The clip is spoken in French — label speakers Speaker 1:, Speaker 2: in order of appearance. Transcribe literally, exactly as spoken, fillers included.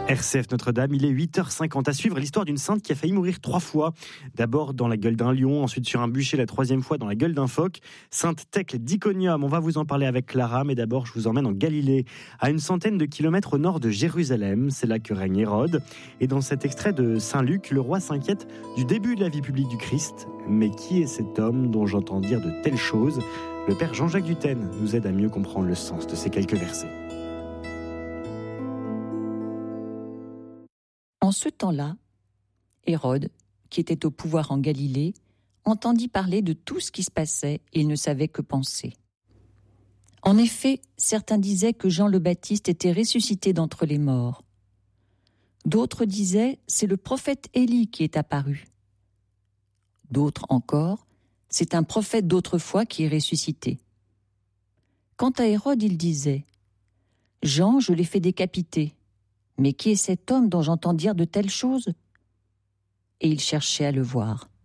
Speaker 1: R C F Notre-Dame, il est huit heures cinquante. À suivre l'histoire d'une sainte qui a failli mourir trois fois. D'abord dans la gueule d'un lion, ensuite sur un bûcher, la troisième fois dans la gueule d'un phoque. Sainte Thècle d'Iconium, on va vous en parler avec Clara, mais d'abord je vous emmène en Galilée, à une centaine de kilomètres au nord de Jérusalem. C'est là que règne Hérode. Et dans cet extrait de Saint Luc, le roi s'inquiète du début de la vie publique du Christ. Mais qui est cet homme dont j'entends dire de telles choses ? Le père Jean-Jacques Dutène nous aide à mieux comprendre le sens de ces quelques versets.
Speaker 2: En ce temps-là, Hérode, qui était au pouvoir en Galilée, entendit parler de tout ce qui se passait et il ne savait que penser. En effet, certains disaient que Jean le Baptiste était ressuscité d'entre les morts. D'autres disaient « c'est le prophète Élie qui est apparu ». D'autres encore « c'est un prophète d'autrefois qui est ressuscité ». Quant à Hérode, il disait « Jean, je l'ai fait décapiter. Mais qui est cet homme dont j'entends dire de telles choses ?» Et il cherchait à le voir.